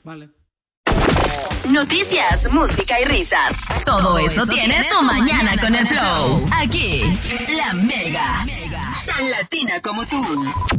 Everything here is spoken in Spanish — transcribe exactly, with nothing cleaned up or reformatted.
Vale. Noticias, música y risas. Todo eso tiene Tu Mañana con el Flow. Aquí, La Mega. Tan latina como tú.